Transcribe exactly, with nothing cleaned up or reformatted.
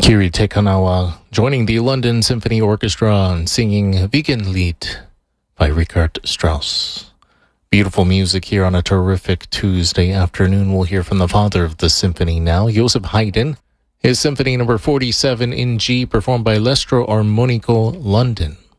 Kiri Te Kanawa joining the London Symphony Orchestra and singing Wiegenlied by Richard Strauss. Beautiful music here on a terrific Tuesday afternoon. We'll hear from the father of the symphony now, Joseph Haydn. His symphony number forty-seven in G, performed by L'Estro Armonico London.